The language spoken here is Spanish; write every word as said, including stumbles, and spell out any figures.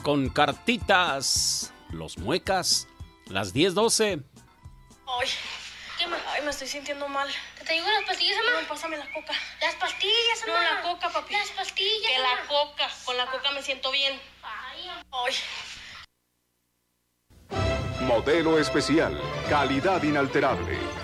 con cartitas. Los Muecas, las diez doce. Ay, ¿qué más? Ay, me estoy sintiendo mal. ¿Te traigo las pastillas, mamá? No, pásame la coca. Las pastillas, mamá. No, la coca, papi. Las pastillas, Que mamá. la coca. Con la coca me siento bien. Ay, Ay. Modelo especial, calidad inalterable.